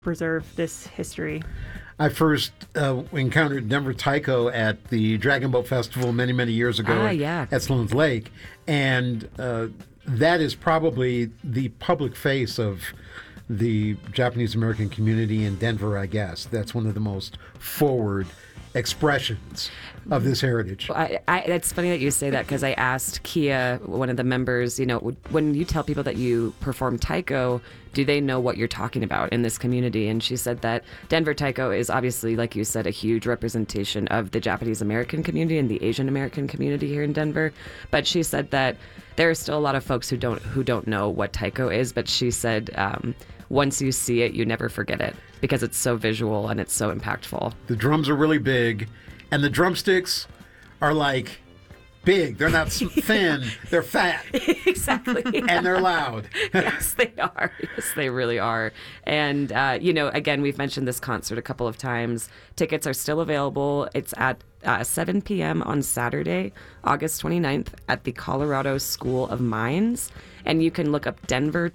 preserve this history? I first encountered Denver Taiko at the Dragon Boat Festival many, many years ago at Sloan's Lake. And that is probably the public face of the Japanese American community in Denver, I guess. That's one of the most forward expressions of this heritage. It's funny that you say that, because I asked Kia, one of the members, when you tell people that you perform taiko, do they know what you're talking about in this community? And she said that Denver Taiko is obviously, like you said, a huge representation of the Japanese American community and the Asian American community here in Denver. But she said that there are still a lot of folks who don't know what taiko is. But she said once you see it, you never forget it, because it's so visual and it's so impactful. The drums are really big, and the drumsticks are like big. They're not thin. They're fat. Exactly. And they're loud. Yes, they are. Yes, they really are. And, again, we've mentioned this concert a couple of times. Tickets are still available. It's at 7 p.m. on Saturday, August 29th at the Colorado School of Mines. And you can look up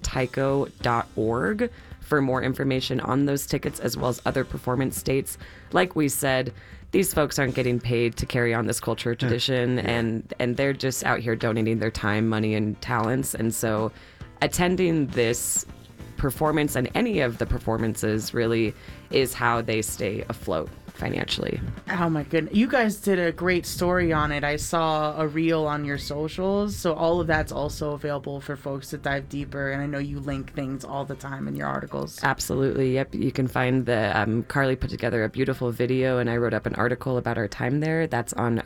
denvertaiko.org for more information on those tickets, as well as other performance dates. Like we said, these folks aren't getting paid to carry on this culture tradition, and they're just out here donating their time, money, and talents. And so attending this performance, and any of the performances, really is how they stay afloat financially. Oh my goodness. You guys did a great story on it. I saw a reel on your socials. So all of that's also available for folks to dive deeper. And I know you link things all the time in your articles. Absolutely. Yep. You can find Carly put together a beautiful video, and I wrote up an article about our time there. That's on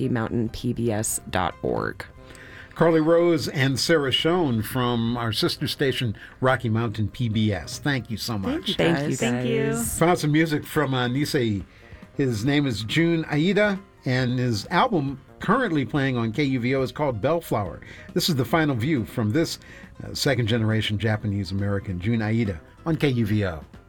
RockyMountainPBS.org. Carly Rose and Sarah Schoen from our sister station, Rocky Mountain PBS. Thank you so much. Thank you guys. Thank you. Found some music from Nisei. His name is Jun Aida, and his album currently playing on KUVO is called Bellflower. This is the final view from this second-generation Japanese-American, Jun Aida, on KUVO.